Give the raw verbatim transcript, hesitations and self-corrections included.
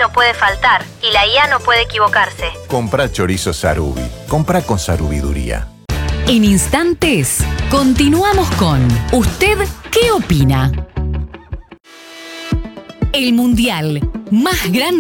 no puede faltar y la I A no puede equivocarse. Comprá chorizo Sarubi. Comprá con sarubiduría. En instantes, continuamos con ¿Usted qué opina? El mundial más grande